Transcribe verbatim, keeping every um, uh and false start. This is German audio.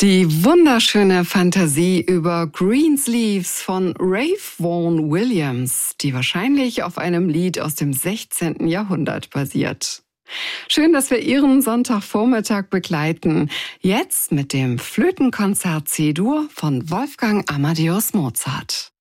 Die wunderschöne Fantasie über Greensleeves von Ralph Vaughan Williams, die wahrscheinlich auf einem Lied aus dem sechzehnten Jahrhundert basiert. Schön, dass wir Ihren Sonntagvormittag begleiten. Jetzt mit dem Flötenkonzert C-Dur von Wolfgang Amadeus Mozart.